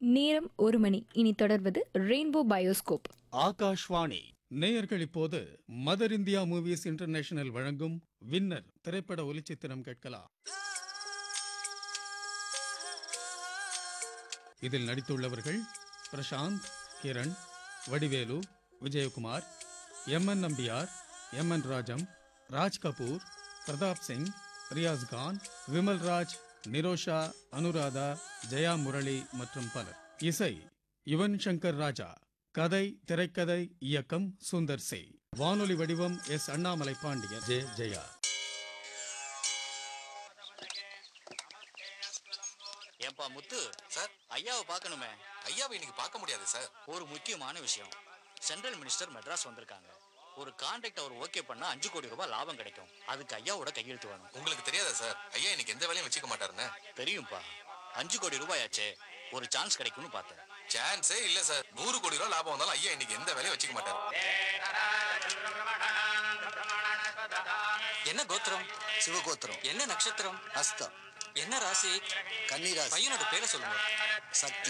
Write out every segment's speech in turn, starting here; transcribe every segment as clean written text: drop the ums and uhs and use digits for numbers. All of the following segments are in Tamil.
நேரம் 1 மணி. இனி தொடர்வது ரெயின்போ பயோஸ்கோப். ஆகாஷ்வாணி நேயர்கள் இப்போது மதர் இந்தியா மூவிஸ் இன்டர்நேஷனல் வழங்கும் வின்னர் திரைப்பட ஒலிச்சித்திரம் கேட்கலாம். இதில் நடித்துள்ளவர்கள் பிரசாந்த், கிரண், வடிவேலு, விஜயகுமார், எம்.என். நம்பியார், எம்.என். ராஜம், ராஜ் கபூர், பிரதாப் சிங், ரியாஸ் கான், விமல்ராஜ், நிரோஷா, அனுராதா, ஜெயா முரளி மற்றும் பலர். இசை யுவன் சங்கர் ராஜா. கதை, திரைக்கதை, இயக்கம் சுந்தர் சி. வானொலி வடிவம் எஸ். அண்ணாமலை பாண்டியன், ஜெயா. ஏன்பா முத்து சார், ஐயாவை பார்க்கணுமே. ஐயாவை இன்னைக்கு பார்க்க முடியாது சார். ஒரு முக்கியமான விஷயம். சென்ட்ரல் மினிஸ்டர் மெட்ராஸ் வந்திருக்காங்க. ஒரு கான்ட்ராக்ட் அவர் ஓகே பண்ணா 5 கோடி ரூபாய் லாபம் கிடைக்கும். அதுக்கு ஐயாவோட கையெழுத்து வேணும். உங்களுக்கு தெரியாதா சார், ஐயா இன்னைக்கு எந்த வேலையும் வச்சுக்க மாட்டாருன்னு? தெரியும்பா. 5 கோடி ரூபாய் ஆச்சே, ஒரு சான்ஸ் கிடைக்கும்னு பார்த்தேன். சான்ஸே இல்ல சார். 100 கோடி ரூபாய் லாபம் வந்தாலும் ஐயா இன்னைக்கு எந்த வேலையும் வச்சுக்க மாட்டாரு. என்ன கோத்திரம்? சிவகோத்திரம். என்ன நட்சத்திரம்? அஸ்தம். என்ன ராசி? கன்னிராசி. பையனோட பேரை சொல்லுங்க. சக்தி.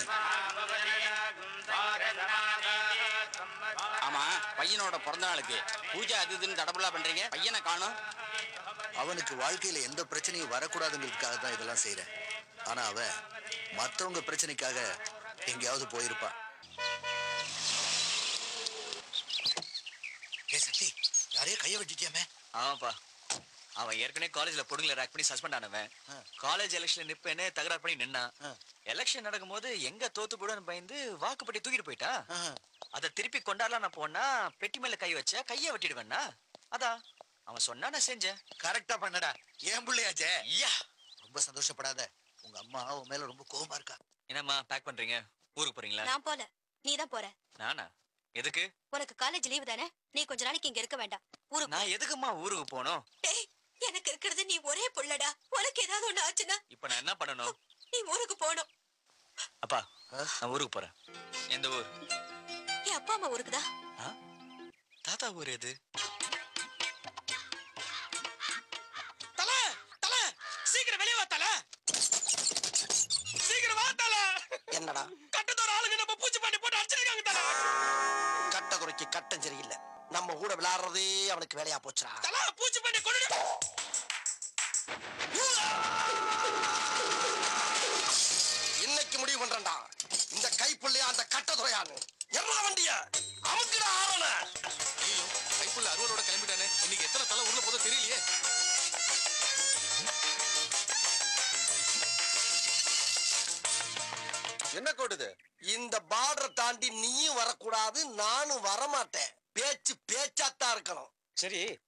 ஆமா, பையனோட பிறந்த நாளுக்கு பூஜை அது இதுன்னு தடபுலா பண்றீங்க, பையனை காணோம். அவனுக்கு வாழ்க்கையில எந்த பிரச்சனையும் வரக்கூடாதுங்கிறதுக்காக தான் இதெல்லாம் செய்யறேன். ஆனா அவன் மற்றவங்க பிரச்சனைக்காக எங்கேயாவது போயிருப்பான். ஏ சக்தி, யாரையோ கைய வச்சுட்டியாமே? ஆமாப்பா, அவன் ஏற்கனவே காலேஜ்ல பொடுங்களை ரேக் பண்ணி சஸ்பெண்ட் ஆனவன். காலேஜ் எலெக்ஷன்ல நிப்பேன்னு தகராறு பண்ணி நின்னான். எலெக்ஷன் நடக்கும் போது எங்க தோத்து போடுன்னு பயந்து வாக்குப்பட்டி தூக்கிட்டு போயிட்டான். அதை திருப்பி கொண்டாடலாம் நான் போனா பெட்டி மேல கை வச்ச கைய வெட்டிடுவேன்னா. அதான் அவன் சொன்னா நான் செஞ்சேன். கரெக்டா பண்ணடா. ஏன் பிள்ளையாச்சே. ஐயா, ரொம்ப சந்தோஷப்படாத. உங்க அம்மா உன் மேல ரொம்ப கோவமா இருக்கா. என்னம்மா பேக் பண்றீங்க? ஊருக்கு போறீங்களா? நான் போல, நீ தான் போற. நானா? எதுக்கு? உனக்கு காலேஜ் லீவு தானே, நீ கொஞ்ச நாளைக்கு இங்க இருக்க வேண்டாம். ஊருக்கு நான் எதுக்குமா ஊருக்கு போனோம்? டேய், எனக்கு இருக்கிறது நீ ஒரே புள்ளடா. உனக்கு ஏதாவது ஒண்ணு ஆச்சுன்னா இப்ப நான் என்ன பண்ணணும்? நீ ஊருக்கு போகணும். அப்பா, நான் ஊருக்கு போறேன். எந்த ஊர்? என் அப்பா அம்மா ஊருக்கு தான். தாத்தா ஊர் எது? சீக்கிரம் வெளியே வா தல. சீக்கிரம் வா தல. என்னடா கட்டத்தோட ஆளுங்க நம்ம பூச்சி பாண்டி போட்டு அடிச்சிருக்காங்க தல. கட்ட குறைக்கு கட்டம் சரியில்லை. நம்ம கூட விளையாடுறதே அவனுக்கு வேலையா போச்சுடா. தல, பூச்சி பாண்டி கொண்டு. இன்னைக்கு முடிவு பண்றேன்டா. இந்த கைப்புள்ளையா அந்த கட்டதுறையான்னு எல்லா வண்டிய அமுக்குடா ஆவன. ஐயோ, கைப்புள்ள அறுவலோட கிளம்பிட்டானே. இன்னைக்கு எத்தனை தலை உள்ள போதோ தெரியலையே. என்ன கோடுது? இந்த பார்டரை தாண்டி நீயும் வரக்கூடாது, நானும் வரமாட்டேன். பேச்சு பேச்சாத்தான் இருக்கணும். சரி,